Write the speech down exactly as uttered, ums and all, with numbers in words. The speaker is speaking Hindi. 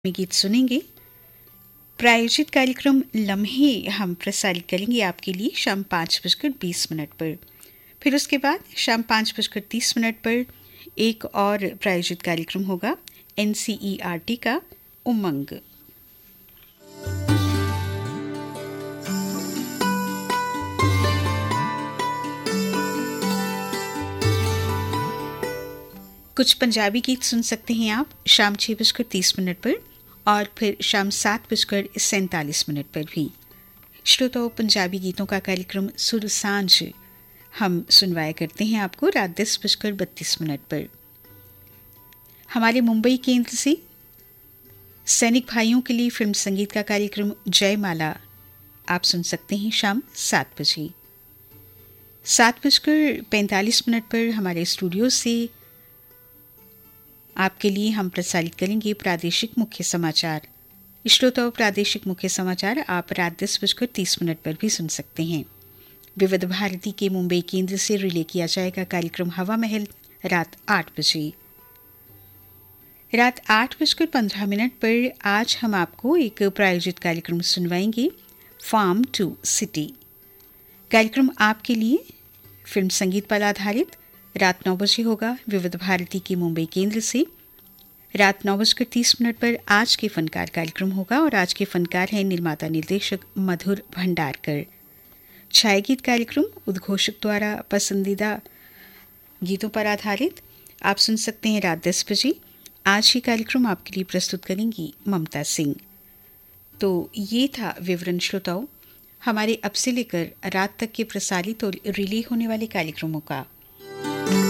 में गीत सुनेंगे। प्रायोजित कार्यक्रम लम्हे हम प्रसारित करेंगे आपके लिए शाम पाँच बजकर बीस मिनट पर। फिर उसके बाद शाम पाँच बजकर तीस मिनट पर एक और प्रायोजित कार्यक्रम होगा N C E R T का उमंग। कुछ पंजाबी गीत सुन सकते हैं आप शाम छः बजकर तीस मिनट पर और फिर शाम सात बजकर सैंतालीस मिनट पर भी। श्रोताओं, पंजाबी गीतों का कार्यक्रम सुर सांझ हम सुनवाया करते हैं आपको रात दस बजकर बत्तीस मिनट पर। हमारे मुंबई केंद्र से सैनिक भाइयों के लिए फिल्म संगीत का कार्यक्रम जयमाला आप सुन सकते हैं शाम सात बजे। सात बजकर पैंतालीस मिनट पर हमारे स्टूडियो से आपके लिए हम प्रसारित करेंगे प्रादेशिक मुख्य समाचार। श्रोताओं, प्रादेशिक मुख्य समाचार आप रात दस बजकर तीस मिनट पर भी सुन सकते हैं। विविध भारती के मुंबई केंद्र से रिले किया जाएगा कार्यक्रम हवा महल रात आठ बजे। रात आठ बजकर पंद्रह मिनट पर आज हम आपको एक प्रायोजित कार्यक्रम सुनवाएंगे फार्म टू सिटी। कार्यक्रम आपके लिए फिल्म संगीत पर आधारित रात नौ बजे होगा विविध भारती के मुंबई केंद्र से। रात नौ बजकर तीस मिनट पर आज के फनकार कार्यक्रम होगा और आज के फनकार हैं निर्माता निर्देशक मधुर भंडारकर। छाया गीत कार्यक्रम उद्घोषक द्वारा पसंदीदा गीतों पर आधारित आप सुन सकते हैं रात दस बजे। आज ही कार्यक्रम आपके लिए प्रस्तुत करेंगी ममता सिंह। तो ये था विवरण श्रोताओं हमारे अब से लेकर रात तक के प्रसारित और रिले होने वाले कार्यक्रमों का।